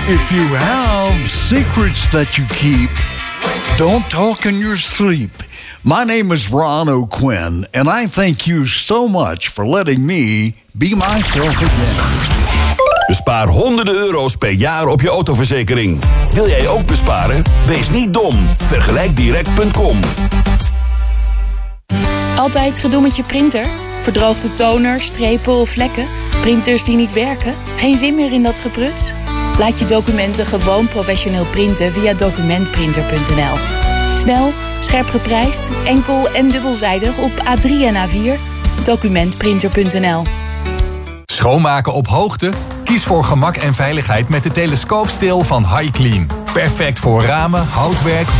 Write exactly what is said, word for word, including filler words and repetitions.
If you have secrets that you keep, don't talk in your sleep. My name is Ron O'Quinn, and I thank you so much for letting me be myself again. Bespaar honderden euro's per jaar op je autoverzekering. Wil jij ook besparen? Wees niet dom. Vergelijk direct punt com. Altijd gedoe met je printer? Verdroogde toner, strepen of vlekken? Printers die niet werken? Geen zin meer in dat gepruts? Laat je documenten gewoon professioneel printen via documentprinter punt n l. Snel, scherp geprijsd, enkel en dubbelzijdig op A drie en A vier. documentprinter punt n l. Schoonmaken op hoogte? Kies voor gemak en veiligheid met de telescoopstil van HiClean. Perfect voor ramen, houtwerk,